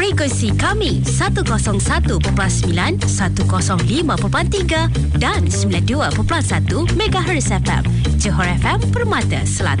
Frekuensi kami 101.9, 105.3 dan 92.1 MHz FM. Johor FM Permata Selatan.